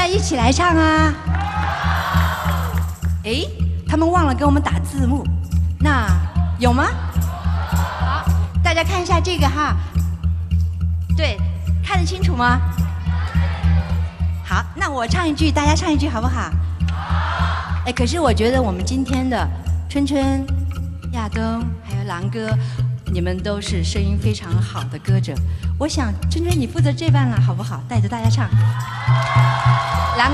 在一起来唱啊！哎，他们忘了给我们打字幕，那有吗？好，大家看一下这个哈。对，看得清楚吗？好，那我唱一句，大家唱一句好不好？哎，可是我觉得我们今天的春春、亚东还有狼哥，你们都是声音非常好的歌者。我想春春你负责这半了，好不好？带着大家唱。狼。